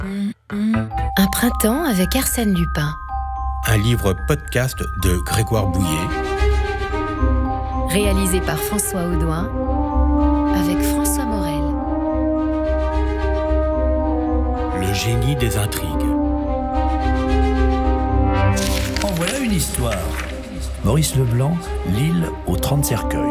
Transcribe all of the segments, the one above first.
Un printemps avec Arsène Lupin. Un livre podcast de Grégoire Bouillet. Réalisé par François Audouin avec François Morel. Le génie des intrigues. En voilà une histoire. Maurice Leblanc, L'île aux 30 cercueils.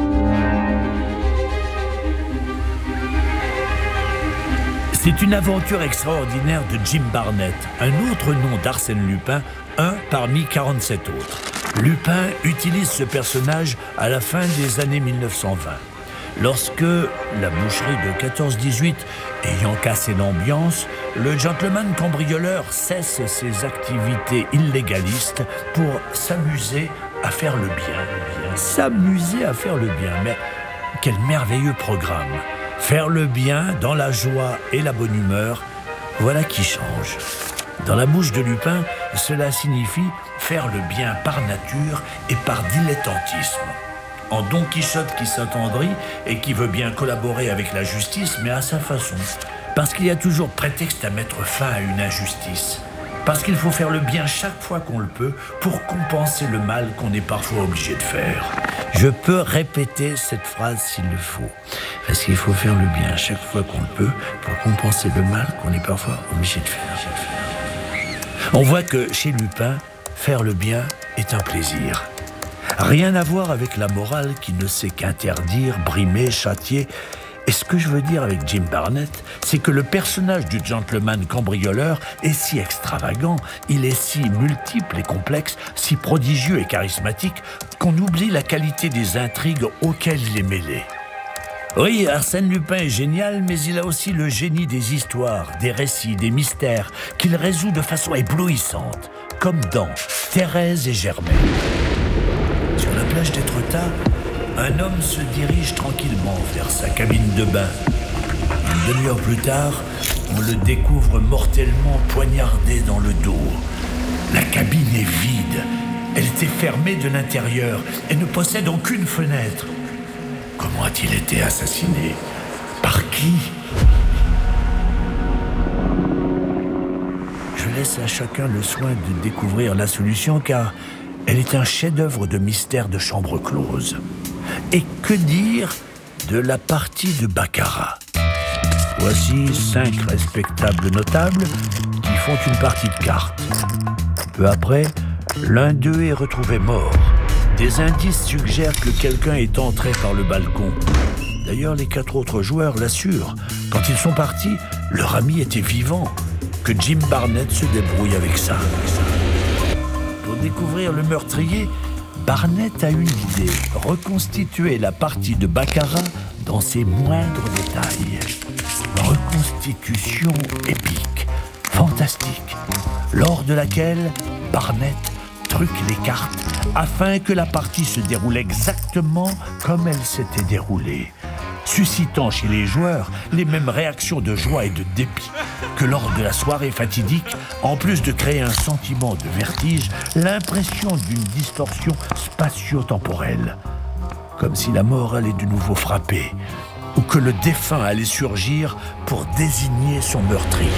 C'est une aventure extraordinaire de Jim Barnett, un autre nom d'Arsène Lupin, un parmi 47 autres. Lupin utilise ce personnage à la fin des années 1920. Lorsque la boucherie de 14-18 ayant cassé l'ambiance, le gentleman cambrioleur cesse ses activités illégalistes pour s'amuser à faire le bien. S'amuser à faire le bien, mais quel merveilleux programme! Faire le bien dans la joie et la bonne humeur, voilà qui change. Dans la bouche de Lupin, cela signifie faire le bien par nature et par dilettantisme. En Don Quichotte qui s'attendrit et qui veut bien collaborer avec la justice, mais à sa façon. Parce qu'il y a toujours prétexte à mettre fin à une injustice. Parce qu'il faut faire le bien chaque fois qu'on le peut pour compenser le mal qu'on est parfois obligé de faire. Je peux répéter cette phrase s'il le faut. Parce qu'il faut faire le bien chaque fois qu'on le peut pour compenser le mal qu'on est parfois obligé de faire. On voit que chez Lupin, faire le bien est un plaisir. Rien à voir avec la morale qui ne sait qu'interdire, brimer, châtier. Et ce que je veux dire avec Jim Barnett, c'est que le personnage du gentleman cambrioleur est si extravagant, il est si multiple et complexe, si prodigieux et charismatique, qu'on oublie la qualité des intrigues auxquelles il est mêlé. Oui, Arsène Lupin est génial, mais il a aussi le génie des histoires, des récits, des mystères, qu'il résout de façon éblouissante, comme dans Thérèse et Germaine. Sur la plage d'Étretat, un homme se dirige tranquillement vers sa cabine de bain. Une demi-heure plus tard, on le découvre mortellement poignardé dans le dos. La cabine est vide. Elle était fermée de l'intérieur et ne possède aucune fenêtre. Comment a-t-il été assassiné? Par qui? Je laisse à chacun le soin de découvrir la solution car elle est un chef-d'œuvre de mystère de chambre close. Et que dire de la partie de baccarat? Voici 5 respectables notables qui font une partie de cartes. Peu après, l'un d'eux est retrouvé mort. Des indices suggèrent que quelqu'un est entré par le balcon. D'ailleurs, les 4 autres joueurs l'assurent. Quand ils sont partis, leur ami était vivant. Que Jim Barnett se débrouille avec ça. Pour découvrir le meurtrier, Barnett a une idée, reconstituer la partie de baccarat dans ses moindres détails. Reconstitution épique, fantastique, lors de laquelle Barnett truque les cartes afin que la partie se déroule exactement comme elle s'était déroulée, suscitant chez les joueurs les mêmes réactions de joie et de dépit que lors de la soirée fatidique, en plus de créer un sentiment de vertige, l'impression d'une distorsion spatio-temporelle, comme si la mort allait de nouveau frapper, ou que le défunt allait surgir pour désigner son meurtrier.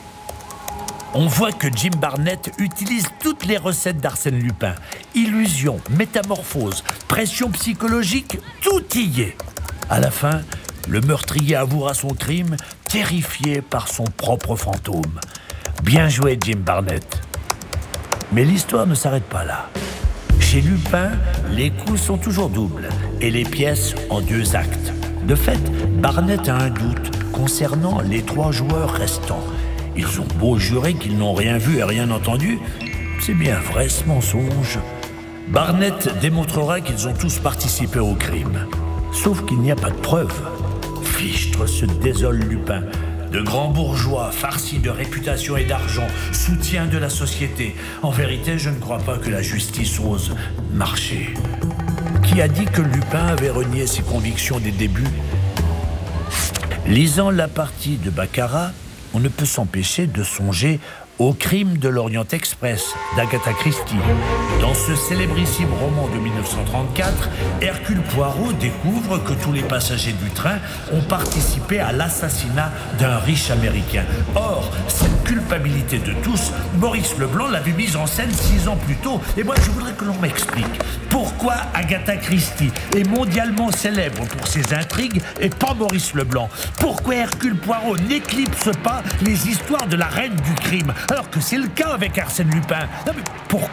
On voit que Jim Barnett utilise toutes les recettes d'Arsène Lupin. Illusion, métamorphose, pression psychologique, tout y est. À la fin, le meurtrier avouera son crime, terrifié par son propre fantôme. Bien joué, Jim Barnett. Mais l'histoire ne s'arrête pas là. Chez Lupin, les coups sont toujours doubles et les pièces en 2 actes. De fait, Barnett a un doute concernant les 3 joueurs restants. Ils ont beau jurer qu'ils n'ont rien vu et rien entendu, c'est bien vrai ce mensonge. Barnett démontrera qu'ils ont tous participé au crime. Sauf qu'il n'y a pas de preuves. Fichtre se désole Lupin. De grands bourgeois, farcis de réputation et d'argent, soutien de la société. En vérité, je ne crois pas que la justice ose marcher. Qui a dit que Lupin avait renié ses convictions des débuts? Lisant la partie de baccarat, on ne peut s'empêcher de songer au crime de l'Orient Express d'Agatha Christie. Dans ce célébrissime roman de 1934, Hercule Poirot découvre que tous les passagers du train ont participé à l'assassinat d'un riche Américain. Or, cette culpabilité de tous, Maurice Leblanc l'avait mise en scène 6 ans plus tôt. Et moi, je voudrais que l'on m'explique pourquoi Agatha Christie est mondialement célèbre pour ses intrigues et pas Maurice Leblanc. Pourquoi Hercule Poirot n'éclipse pas les histoires de la reine du crime, alors que c'est le cas avec Arsène Lupin. Non mais pourquoi ?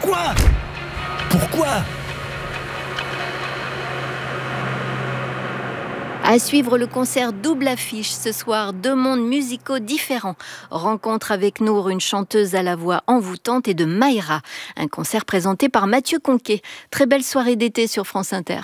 À suivre le concert double affiche ce soir, 2 mondes musicaux différents. Rencontre avec Nour, une chanteuse à la voix envoûtante, et de Mayra, un concert présenté par Mathieu Conquet. Très belle soirée d'été sur France Inter.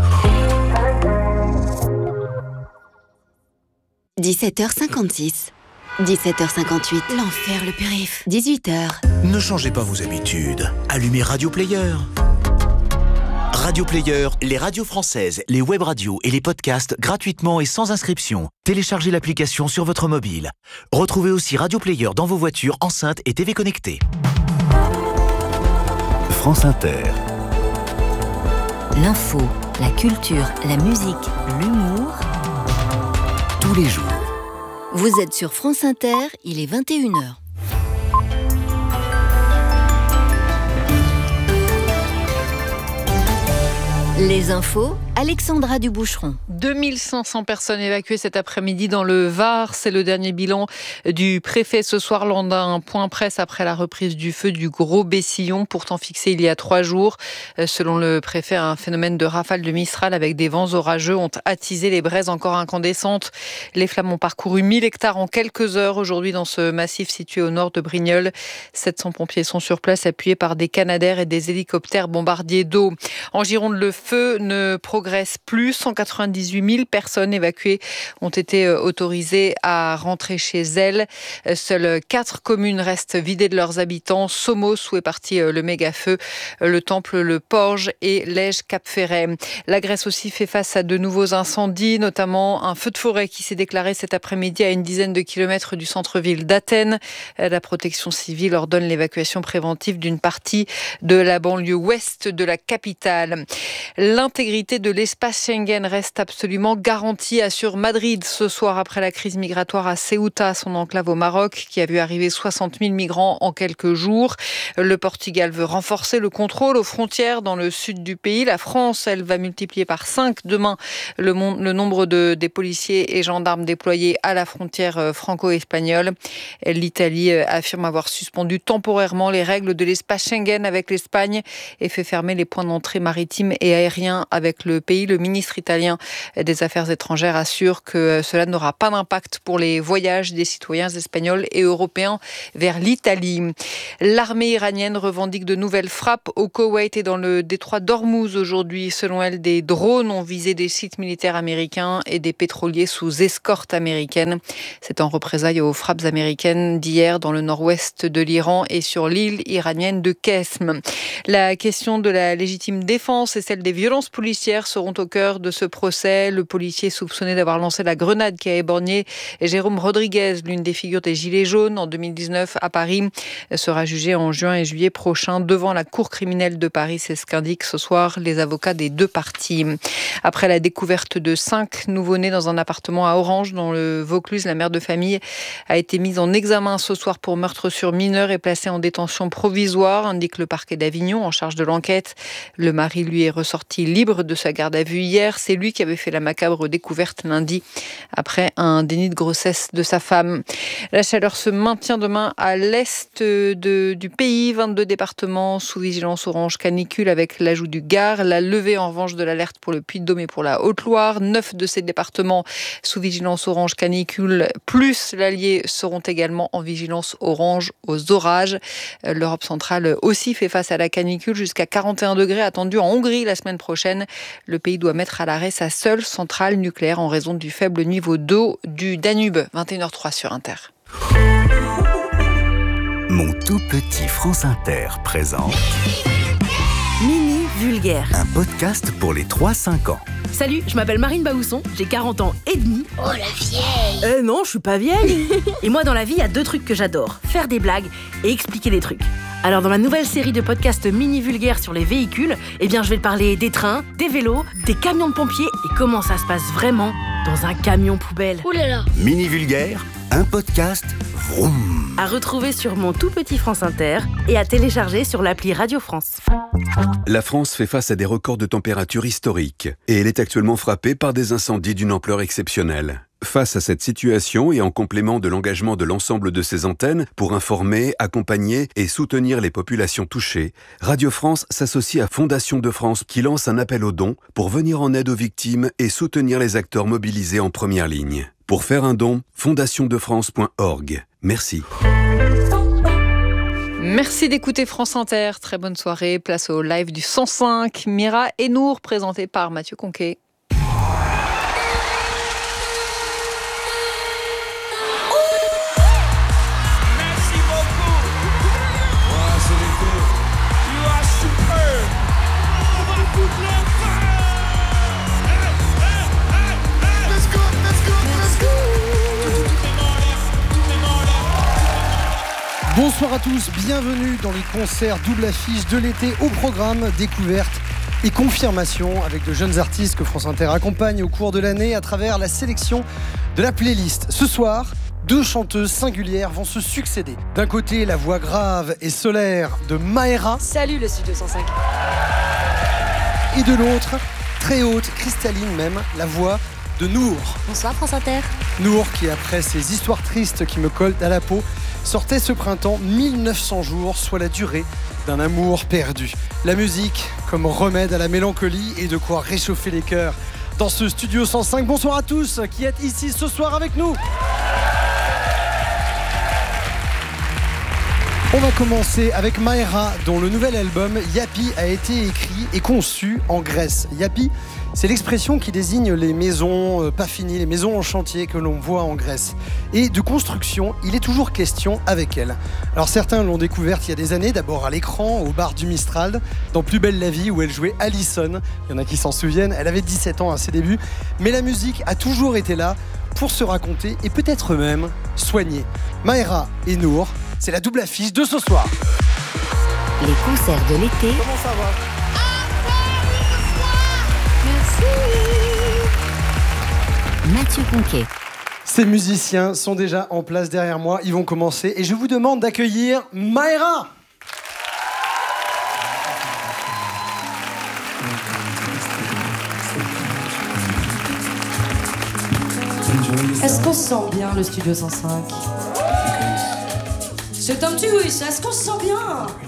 17h56. 17h58, l'enfer le périph'. 18h. Ne changez pas vos habitudes. Allumez Radio Player. Radio Player, les radios françaises, les web radios et les podcasts gratuitement et sans inscription. Téléchargez l'application sur votre mobile. Retrouvez aussi Radio Player dans vos voitures, enceintes et TV connectées. France Inter. L'info, la culture, la musique, l'humour. Tous les jours. Vous êtes sur France Inter, il est 21h. Les infos, Alexandra Duboucheron. 2500 personnes évacuées cet après-midi dans le Var. C'est le dernier bilan du préfet ce soir lors d'un point presse après la reprise du feu du Gros Bessillon, pourtant fixé il y a 3 jours. Selon le préfet, un phénomène de rafale de Mistral avec des vents orageux ont attisé les braises encore incandescentes. Les flammes ont parcouru 1000 hectares en quelques heures aujourd'hui dans ce massif situé au nord de Brignoles. 700 pompiers sont sur place, appuyés par des canadaires et des hélicoptères bombardiers d'eau. En Gironde, le feu ne progresse plus. 198 000 personnes évacuées ont été autorisées à rentrer chez elles. Seules 4 communes restent vidées de leurs habitants. Somos, où est parti le méga-feu, le Temple, le Porge et Lège-Cap-Ferret. La Grèce aussi fait face à de nouveaux incendies, notamment un feu de forêt qui s'est déclaré cet après-midi à une dizaine de kilomètres du centre-ville d'Athènes. La protection civile ordonne l'évacuation préventive d'une partie de la banlieue ouest de la capitale. L'intégrité de l'espace Schengen reste absolument garantie, assure Madrid ce soir après la crise migratoire à Ceuta, son enclave au Maroc, qui a vu arriver 60 000 migrants en quelques jours. Le Portugal veut renforcer le contrôle aux frontières dans le sud du pays. La France, elle, va multiplier par 5 demain le nombre des policiers et gendarmes déployés à la frontière franco-espagnole. L'Italie affirme avoir suspendu temporairement les règles de l'espace Schengen avec l'Espagne et fait fermer les points d'entrée maritimes et aériens avec le pays. Le ministre italien des Affaires étrangères assure que cela n'aura pas d'impact pour les voyages des citoyens espagnols et européens vers l'Italie. L'armée iranienne revendique de nouvelles frappes au Koweït et dans le détroit d'Ormuz aujourd'hui. Selon elle, des drones ont visé des sites militaires américains et des pétroliers sous escorte américaine. C'est en représailles aux frappes américaines d'hier dans le nord-ouest de l'Iran et sur l'île iranienne de Kesm. La question de la légitime défense et celle des violences policières seront au cœur de ce procès. Le policier soupçonné d'avoir lancé la grenade qui a éborgné Jérôme Rodriguez, l'une des figures des Gilets jaunes en 2019 à Paris, sera jugé en juin et juillet prochain devant la cour criminelle de Paris. C'est ce qu'indiquent ce soir les avocats des 2 parties. Après la découverte de 5 nouveau-nés dans un appartement à Orange, dans le Vaucluse, la mère de famille a été mise en examen ce soir pour meurtre sur mineur et placée en détention provisoire, indique le parquet d'Avignon en charge de l'enquête. Le mari, lui, est ressorti libre de sa garde à vue hier. C'est lui qui avait fait la macabre découverte lundi après un déni de grossesse de sa femme. La chaleur se maintient demain à l'est du pays. 22 départements sous vigilance orange canicule avec l'ajout du Gard. La levée en revanche de l'alerte pour le Puy-de-Dôme et pour la Haute-Loire. 9 de ces départements sous vigilance orange canicule plus l'Allier seront également en vigilance orange aux orages. L'Europe centrale aussi fait face à la canicule, jusqu'à 41 degrés attendus en Hongrie la semaine prochaine. Le pays doit mettre à l'arrêt sa seule centrale nucléaire en raison du faible niveau d'eau du Danube. 21h03 sur Inter. Mon tout petit France Inter présente Mini vulgaire. Un podcast pour les 3-5 ans. Salut, je m'appelle Marine Baousson, j'ai 40 ans et demi. Oh la vieille! Non, je suis pas vieille. Et moi dans la vie, il y a 2 trucs que j'adore, faire des blagues et expliquer des trucs. Alors dans ma nouvelle série de podcasts mini vulgaires sur les véhicules, je vais te parler des trains, des vélos, des camions de pompiers et comment ça se passe vraiment dans un camion poubelle. Ouh là là! Mini Vulgaire, un podcast vroom. À retrouver sur mon tout petit France Inter et à télécharger sur l'appli Radio France. La France fait face à des records de température historiques et elle est actuellement frappée par des incendies d'une ampleur exceptionnelle. Face à cette situation et en complément de l'engagement de l'ensemble de ses antennes pour informer, accompagner et soutenir les populations touchées, Radio France s'associe à Fondation de France qui lance un appel aux dons pour venir en aide aux victimes et soutenir les acteurs mobilisés en première ligne. Pour faire un don, fondationdefrance.org. Merci. Merci d'écouter France Inter. Très bonne soirée. Place au live du 105. Mira et Nour, présenté par Mathieu Conquet. Bonsoir à tous, bienvenue dans les concerts double affiche de l'été au programme découverte et confirmation avec de jeunes artistes que France Inter accompagne au cours de l'année à travers la sélection de la playlist. Ce soir, 2 chanteuses singulières vont se succéder. D'un côté, la voix grave et solaire de Maëra. Salut le Studio 105. Et de l'autre, très haute, cristalline même, la voix de Nour. Bonsoir France Inter. Nour qui, après ces histoires tristes qui me collent à la peau, sortait ce printemps 1900 jours, soit la durée d'un amour perdu. La musique comme remède à la mélancolie et de quoi réchauffer les cœurs. Dans ce Studio 105, bonsoir à tous qui êtes ici ce soir avec nous. On va commencer avec Maëra, dont le nouvel album Yapi a été écrit et conçu en Grèce. Yapi, c'est l'expression qui désigne les maisons pas finies, les maisons en chantier que l'on voit en Grèce. Et de construction, il est toujours question avec elle. Alors certains l'ont découverte il y a des années, d'abord à l'écran, au bar du Mistral, dans Plus belle la vie, où elle jouait Allison. Il y en a qui s'en souviennent, elle avait 17 ans à ses débuts. Mais la musique a toujours été là pour se raconter et peut-être même soigner. Maëra et Nour, c'est la double affiche de ce soir. Les concerts de l'été. Comment ça va ? Mathieu Conquet. Ces musiciens sont déjà en place derrière moi. Ils vont commencer et je vous demande d'accueillir Maëra. Est-ce qu'on se sent bien le Studio 105? C'est un petit oui, ça, est-ce qu'on se sent bien?